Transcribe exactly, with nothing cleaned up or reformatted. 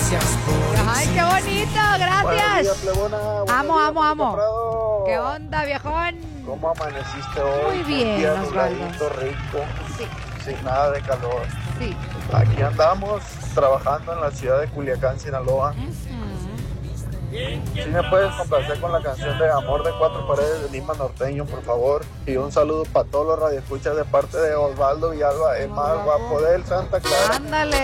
Ay, qué bonito, gracias. Buenos días, plebona. Buenos Amo, días, amo, amo. Prado. ¿Qué onda, viejón? ¿Cómo amaneciste hoy? Muy bien, Un día Osvaldo. nubladito, rico, Sí, sin nada de calor. sí. Aquí andamos trabajando en la ciudad de Culiacán, Sinaloa. Si me puedes complacer con la canción de Amor de Cuatro Paredes de Lima Norteño, por favor. Y un saludo para todos los radioescuchas de parte de Osvaldo Villalba, el más guapo del Santa Clara. Ándale.